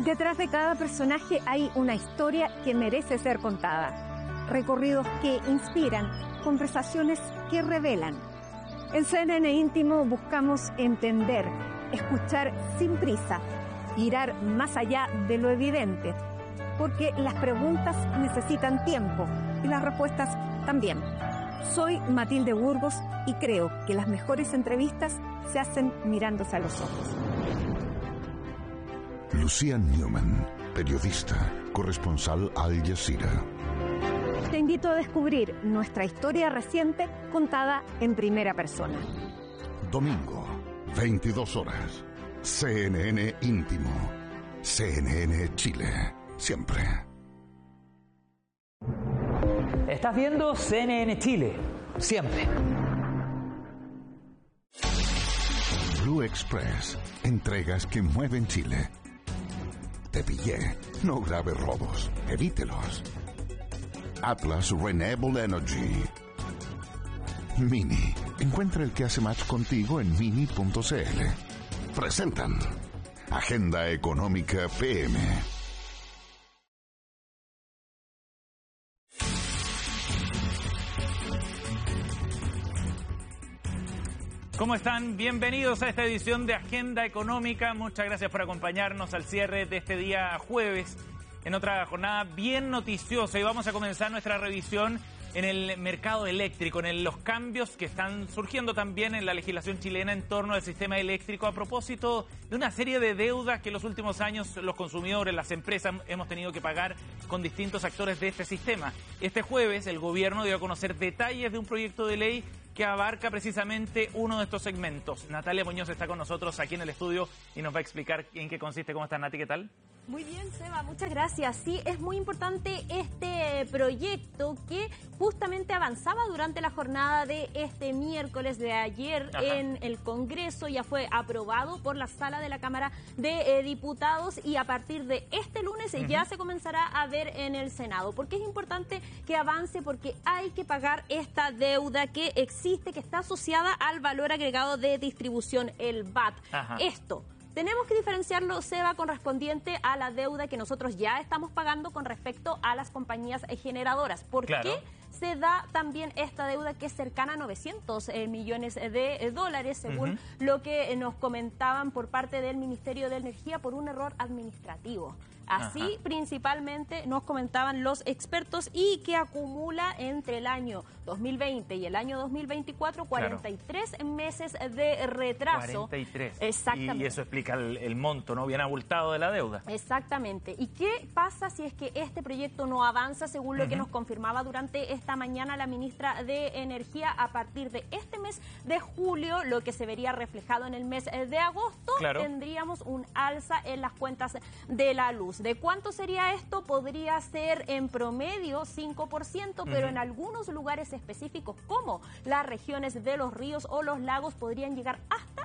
Detrás de cada personaje hay una historia que merece ser contada. Recorridos que inspiran, conversaciones que revelan. En CNN Íntimo buscamos entender, escuchar sin prisa, mirar más allá de lo evidente, porque las preguntas necesitan tiempo y las respuestas también. Soy Matilde Burgos y creo que las mejores entrevistas se hacen mirándose a los ojos. Lucía Newman, periodista, corresponsal Al Jazeera. Te invito a descubrir nuestra historia reciente contada en primera persona. Domingo, 22 horas. CNN Íntimo. CNN Chile. Siempre. Estás viendo CNN Chile. Siempre. Blue Express. Entregas que mueven Chile. Te pillé. No grave robos. Evítelos. Atlas Renewable Energy. Mini. Encuentra el que hace match contigo en mini.cl. Presentan Agenda Económica PM. ¿Cómo están? Bienvenidos a esta edición de Agenda Económica. Muchas gracias por acompañarnos al cierre de este día jueves en otra jornada bien noticiosa. Y vamos a comenzar nuestra revisión en el mercado eléctrico, en los cambios que están surgiendo también en la legislación chilena en torno al sistema eléctrico a propósito de una serie de deudas que en los últimos años los consumidores, las empresas hemos tenido que pagar con distintos actores de este sistema. Este jueves el gobierno dio a conocer detalles de un proyecto de ley que abarca precisamente uno de estos segmentos. Natalia Muñoz está con nosotros aquí en el estudio y nos va a explicar en qué consiste. ¿Cómo estás, Nati? ¿Qué tal? Muy bien, Seba, muchas gracias. Sí, es muy importante este proyecto que justamente avanzaba durante la jornada de este miércoles de ayer. Ajá. En el Congreso. Ya fue aprobado por la sala de la Cámara de Diputados y a partir de este lunes ya se comenzará a ver en el Senado. ¿Por qué es importante que avance? Porque hay que pagar esta deuda que existe, que está asociada al valor agregado de distribución, el VAT. Ajá. Esto tenemos que diferenciarlo, Seba, correspondiente a la deuda que nosotros ya estamos pagando con respecto a las compañías generadoras. ¿Por qué se da también esta deuda que es cercana a 900 millones de dólares, según lo que nos comentaban por parte del Ministerio de Energía, por un error administrativo? Así principalmente nos comentaban los expertos, y que acumula entre el año 2020 y el año 2024 43 meses de retraso. 43. Exactamente. Y eso explica el monto, ¿no? Bien abultado de la deuda. Exactamente. ¿Y qué pasa si es que este proyecto no avanza? Según lo que nos confirmaba durante esta mañana la ministra de Energía, a partir de este mes de julio, lo que se vería reflejado en el mes de agosto, tendríamos un alza en las cuentas de la luz. ¿De cuánto sería esto? Podría ser en promedio 5%, pero en algunos lugares específicos, como las regiones de los ríos o los lagos, podrían llegar hasta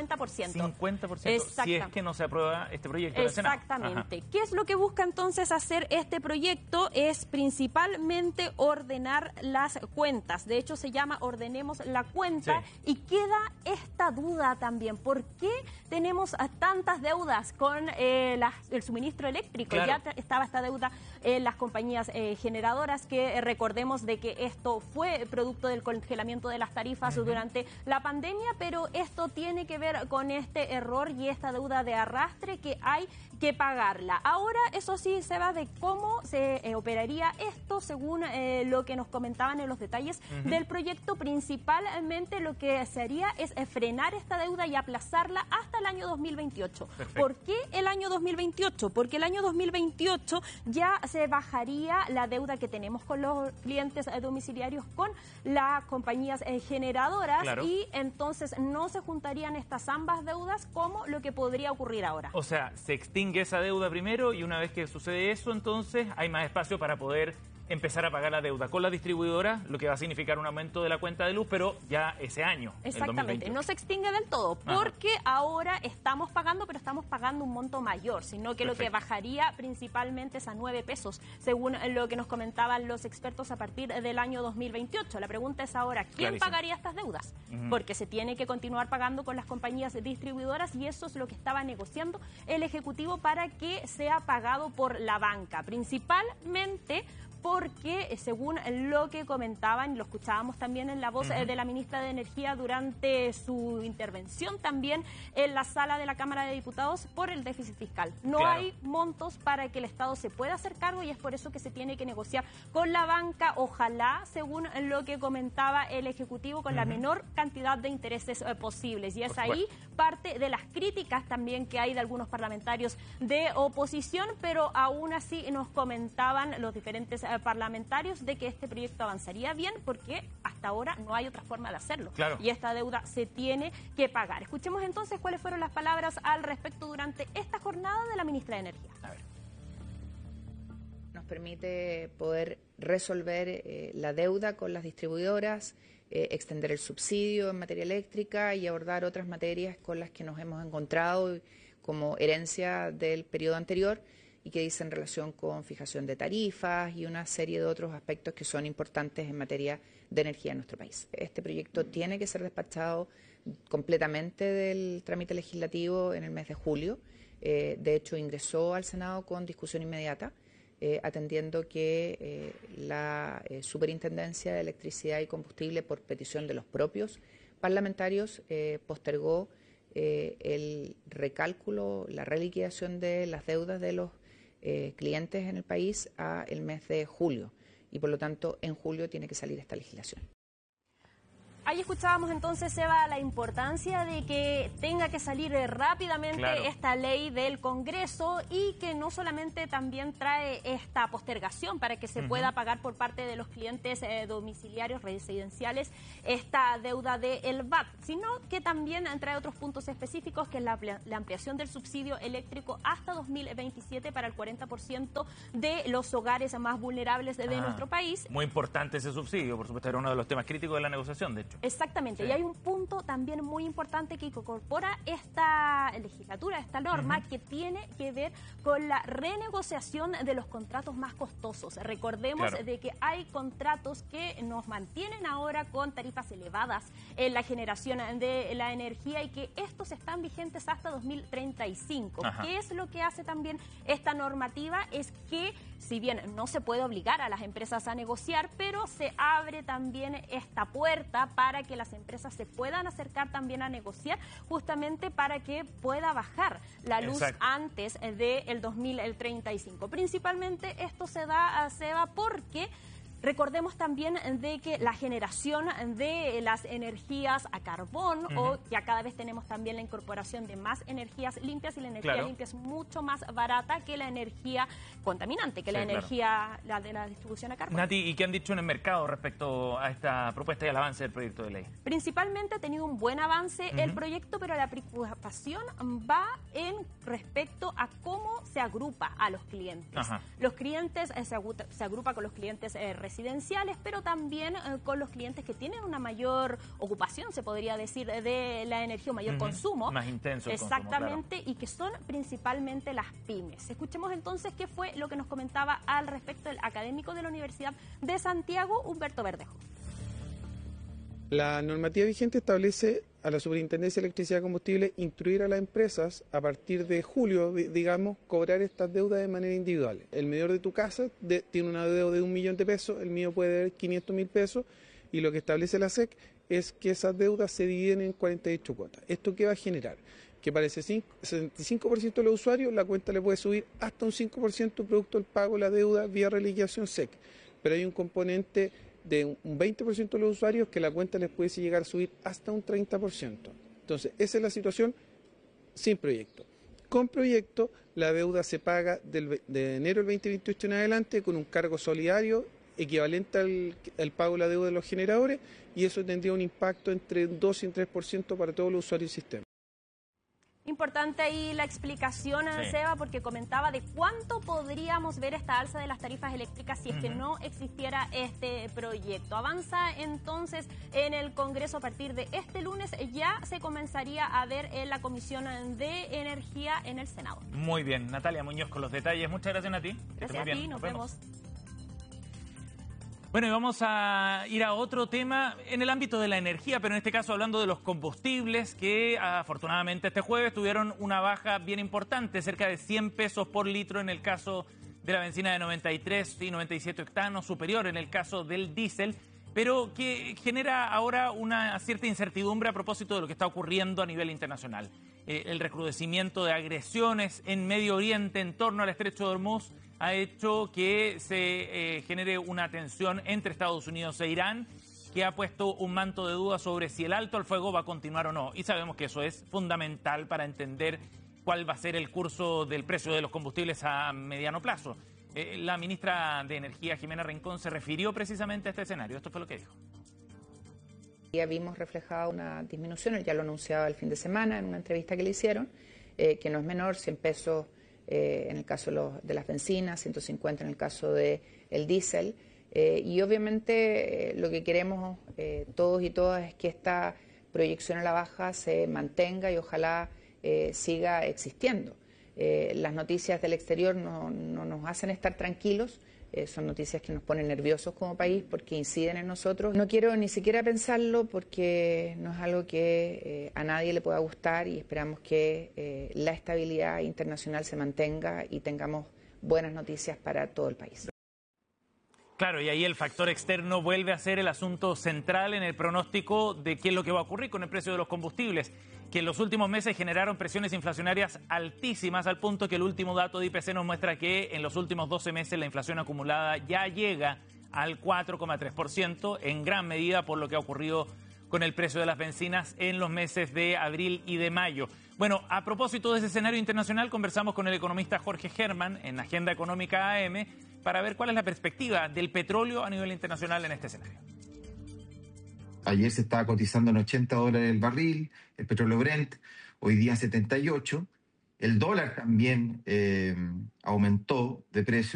50%. 50%, si es que no se aprueba este proyecto del Senado. Exactamente. ¿Qué es lo que busca entonces hacer este proyecto? Es principalmente ordenar las cuentas. De hecho, se llama Ordenemos la Cuenta. Y queda esta duda también. ¿Por qué tenemos tantas deudas con el suministro eléctrico? Ya estaba esta deuda en las compañías generadoras, que recordemos de que esto fue producto del congelamiento de las tarifas durante la pandemia, pero esto tiene que ver con este error y esta deuda de arrastre que hay que pagarla. Ahora, eso sí, se va de cómo se operaría esto, según lo que nos comentaban en los detalles del proyecto. Principalmente lo que se haría es frenar esta deuda y aplazarla hasta el año 2028. Perfecto. ¿Por qué el año 2028? Porque el año 2028 ya se bajaría la deuda que tenemos con los clientes domiciliarios con las compañías generadoras, y entonces no se juntarían estas ambas deudas como lo que podría ocurrir ahora. O sea, se extingue esa deuda primero, y una vez que sucede eso, entonces hay más espacio para poder empezar a pagar la deuda con la distribuidora, lo que va a significar un aumento de la cuenta de luz, pero ya ese año. Exactamente, no se extingue del todo, porque ahora estamos pagando, pero estamos pagando un monto mayor, sino que lo que bajaría principalmente es a 9 pesos, según lo que nos comentaban los expertos a partir del año 2028. La pregunta es ahora, ¿quién pagaría estas deudas? Porque se tiene que continuar pagando con las compañías distribuidoras y eso es lo que estaba negociando el Ejecutivo para que sea pagado por la banca, principalmente porque, según lo que comentaban, y lo escuchábamos también en la voz de la ministra de Energía durante su intervención también en la sala de la Cámara de Diputados, por el déficit fiscal. No hay montos para que el Estado se pueda hacer cargo y es por eso que se tiene que negociar con la banca, ojalá, según lo que comentaba el Ejecutivo, con la menor cantidad de intereses posibles. Y es ahí parte de las críticas también que hay de algunos parlamentarios de oposición, pero aún así nos comentaban los diferentes parlamentarios de que este proyecto avanzaría bien porque hasta ahora no hay otra forma de hacerlo. Y esta deuda se tiene que pagar. Escuchemos entonces cuáles fueron las palabras al respecto durante esta jornada de la ministra de Energía. A ver. Nos permite poder resolver la deuda con las distribuidoras, extender el subsidio en materia eléctrica y abordar otras materias con las que nos hemos encontrado como herencia del periodo anterior y que dicen relación con fijación de tarifas y una serie de otros aspectos que son importantes en materia de energía en nuestro país. Este proyecto tiene que ser despachado completamente del trámite legislativo en el mes de julio. De hecho, ingresó al Senado con discusión inmediata, atendiendo que la Superintendencia de Electricidad y Combustible, por petición de los propios parlamentarios, postergó el recálculo, la reliquidación de las deudas de los clientes en el país a el mes de julio y por lo tanto en julio tiene que salir esta legislación. Ahí escuchábamos entonces, Eva, la importancia de que tenga que salir rápidamente esta ley del Congreso y que no solamente también trae esta postergación para que se pueda pagar por parte de los clientes domiciliarios residenciales esta deuda del VAT, sino que también trae otros puntos específicos, que es la ampliación del subsidio eléctrico hasta 2027 para el 40% de los hogares más vulnerables de nuestro país. Muy importante ese subsidio, por supuesto, era uno de los temas críticos de la negociación, de hecho. Exactamente, y hay un punto también muy importante que incorpora esta legislatura, esta norma, que tiene que ver con la renegociación de los contratos más costosos. Recordemos de que hay contratos que nos mantienen ahora con tarifas elevadas en la generación de la energía y que estos están vigentes hasta 2035. ¿Qué es lo que hace también esta normativa? Es que, si bien no se puede obligar a las empresas a negociar, pero se abre también esta puerta para que las empresas se puedan acercar también a negociar, justamente para que pueda bajar la luz antes del 2035. Principalmente esto se da, Seba, porque recordemos también de que la generación de las energías a carbón, o ya cada vez tenemos también la incorporación de más energías limpias, y la energía limpia es mucho más barata que la energía contaminante, que la energía la de la distribución a carbón. Nati, ¿y qué han dicho en el mercado respecto a esta propuesta y al avance del proyecto de ley? Principalmente ha tenido un buen avance el proyecto, pero la preocupación va en respecto a cómo se agrupa a los clientes. Los clientes se agrupa con los clientes residenciales, pero también con los clientes que tienen una mayor ocupación, se podría decir, de la energía, un mayor consumo. Más intenso el exactamente, consumo, y que son principalmente las pymes. Escuchemos entonces qué fue lo que nos comentaba al respecto el académico de la Universidad de Santiago, Humberto Verdejo. La normativa vigente establece a la Superintendencia de Electricidad y Combustible instruir a las empresas a partir de julio, digamos, cobrar estas deudas de manera individual. El medidor de tu casa tiene una deuda de 1 millón de pesos, el mío puede deber 500.000 pesos y lo que establece la SEC es que esas deudas se dividen en 48 cuotas. ¿Esto qué va a generar? Que para ese 65% de los usuarios la cuenta le puede subir hasta un 5% producto del pago de la deuda vía reliquidación SEC. Pero hay un componente de un 20% de los usuarios que la cuenta les puede llegar a subir hasta un 30%. Entonces, esa es la situación sin proyecto. Con proyecto, la deuda se paga de enero del 2028 en adelante con un cargo solidario equivalente al pago de la deuda de los generadores, y eso tendría un impacto entre 2 y 3% para todos los usuarios del sistema. Importante ahí la explicación, Seba, porque comentaba de cuánto podríamos ver esta alza de las tarifas eléctricas si es que no existiera este proyecto. Avanza entonces en el Congreso a partir de este lunes, ya se comenzaría a ver en la Comisión de Energía en el Senado. Muy bien, Natalia Muñoz con los detalles. Muchas gracias a ti. Gracias a ti, nos vemos. Bueno, y vamos a ir a otro tema en el ámbito de la energía, pero en este caso hablando de los combustibles, que afortunadamente este jueves tuvieron una baja bien importante, cerca de 100 pesos por litro en el caso de la benzina de 93 y 97 octanos, superior en el caso del diésel, pero que genera ahora una cierta incertidumbre a propósito de lo que está ocurriendo a nivel internacional. El recrudecimiento de agresiones en Medio Oriente en torno al estrecho de Hormuz ha hecho que se genere una tensión entre Estados Unidos e Irán, que ha puesto un manto de duda sobre si el alto al fuego va a continuar o no. Y sabemos que eso es fundamental para entender cuál va a ser el curso del precio de los combustibles a mediano plazo. La ministra de Energía, Jimena Rincón, se refirió precisamente a este escenario. Esto fue lo que dijo. Ya vimos reflejada una disminución, él ya lo anunciaba el fin de semana en una entrevista que le hicieron, que no es menor, 100 pesos en el caso de las bencinas, 150 en el caso del diésel. Y obviamente lo que queremos todos y todas es que esta proyección a la baja se mantenga y ojalá siga existiendo. Las noticias del exterior no nos hacen estar tranquilos. Son noticias que nos ponen nerviosos como país porque inciden en nosotros. No quiero ni siquiera pensarlo porque no es algo que a nadie le pueda gustar y esperamos que la estabilidad internacional se mantenga y tengamos buenas noticias para todo el país. Claro, y ahí el factor externo vuelve a ser el asunto central en el pronóstico de qué es lo que va a ocurrir con el precio de los combustibles, que en los últimos meses generaron presiones inflacionarias altísimas, al punto que el último dato de IPC nos muestra que en los últimos 12 meses la inflación acumulada ya llega al 4,3%, en gran medida por lo que ha ocurrido con el precio de las bencinas en los meses de abril y de mayo. Bueno, a propósito de ese escenario internacional, conversamos con el economista Jorge Germán en Agenda Económica AM para ver cuál es la perspectiva del petróleo a nivel internacional en este escenario. Ayer se estaba cotizando en $80 el barril, el petróleo Brent, hoy día 78. El dólar también aumentó de precio.